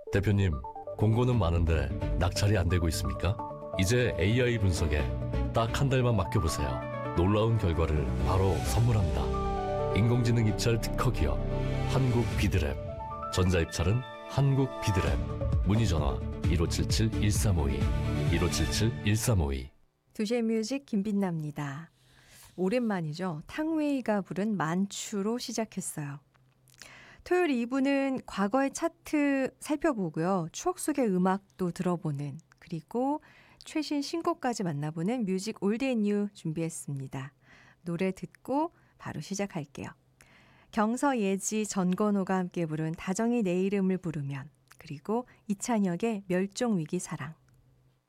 대표님, 공고는 많은데 낙찰이 안 되고 있습니까? 이제 AI 분석에 딱 한 달만 맡겨보세요. 놀라운 결과를 바로 선물합니다. 인공지능 입찰 특허 기업 한국 비드랩. 전자입찰은 한국 비드랩. 문의전화 1577-1352 1577-1352. 2시의 뮤직 김빛나입니다. 오랜만이죠. 탕웨이가 부른 만추로 시작했어요. 토요일 2부는 과거의 차트 살펴보고요. 추억 속의 음악도 들어보는, 그리고 최신 신곡까지 만나보는 뮤직 올드앤뉴 준비했습니다. 노래 듣고 바로 시작할게요. 경서예지 전건호가 함께 부른 다정이 내 이름을 부르면, 그리고 이찬혁의 멸종위기 사랑.